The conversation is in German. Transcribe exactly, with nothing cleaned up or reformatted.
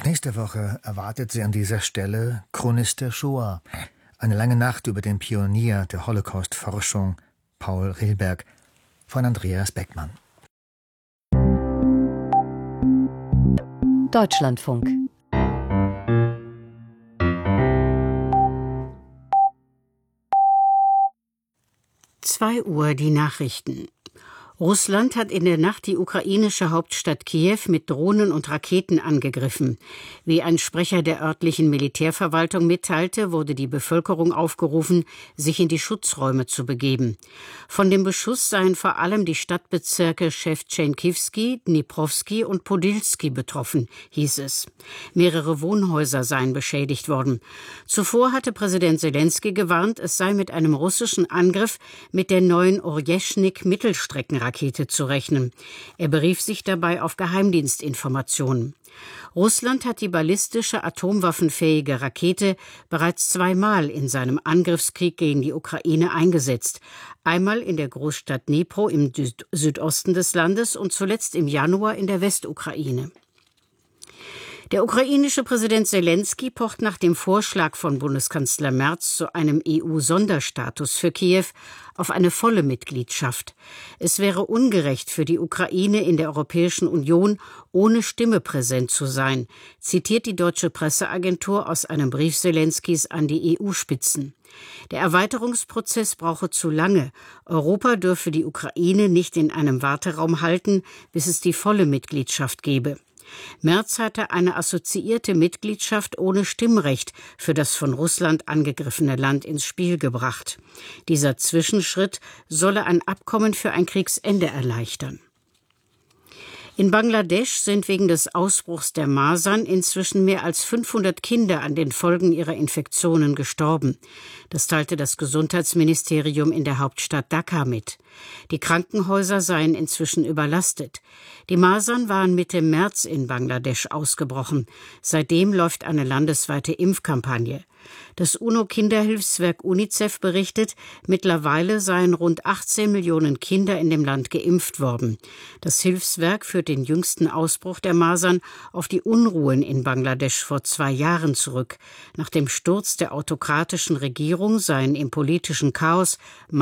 Nächste Woche erwartet Sie an dieser Stelle Chronist der Shoah. Eine lange Nacht über den Pionier der Holocaust-Forschung, Paul Rilberg, von Andreas Beckmann. Deutschlandfunk. Zwei Uhr die Nachrichten. Russland hat in der Nacht die ukrainische Hauptstadt Kiew mit Drohnen und Raketen angegriffen. Wie ein Sprecher der örtlichen Militärverwaltung mitteilte, wurde die Bevölkerung aufgerufen, sich in die Schutzräume zu begeben. Von dem Beschuss seien vor allem die Stadtbezirke Schewtschenkiwski, Dniprovski und Podilski betroffen, hieß es. Mehrere Wohnhäuser seien beschädigt worden. Zuvor hatte Präsident Selenskyj gewarnt, es sei mit einem russischen Angriff mit der neuen Orjeschnik-Mittelstreckenrakete Rakete zu rechnen. Er berief sich dabei auf Geheimdienstinformationen. Russland hat die ballistische atomwaffenfähige Rakete bereits zweimal in seinem Angriffskrieg gegen die Ukraine eingesetzt. Einmal in der Großstadt Dnipro im Südosten des Landes und zuletzt im Januar in der Westukraine. Der ukrainische Präsident Selenskyj pocht nach dem Vorschlag von Bundeskanzler Merz zu einem E U-Sonderstatus für Kiew auf eine volle Mitgliedschaft. Es wäre ungerecht für die Ukraine in der Europäischen Union ohne Stimme präsent zu sein, zitiert die deutsche Presseagentur aus einem Brief Selenskys an die E U-Spitzen. Der Erweiterungsprozess brauche zu lange. Europa dürfe die Ukraine nicht in einem Warteraum halten, bis es die volle Mitgliedschaft gebe. Merz hatte eine assoziierte Mitgliedschaft ohne Stimmrecht für das von Russland angegriffene Land ins Spiel gebracht. Dieser Zwischenschritt solle ein Abkommen für ein Kriegsende erleichtern. In Bangladesch sind wegen des Ausbruchs der Masern inzwischen mehr als fünfhundert Kinder an den Folgen ihrer Infektionen gestorben. Das teilte das Gesundheitsministerium in der Hauptstadt Dhaka mit. Die Krankenhäuser seien inzwischen überlastet. Die Masern waren Mitte März in Bangladesch ausgebrochen. Seitdem läuft eine landesweite Impfkampagne. Das UNO-Kinderhilfswerk UNICEF berichtet, mittlerweile seien rund achtzehn Millionen Kinder in dem Land geimpft worden. Das Hilfswerk führt den jüngsten Ausbruch der Masern auf die Unruhen in Bangladesch vor zwei Jahren zurück. Nach dem Sturz der autokratischen Regierung seien im politischen Chaos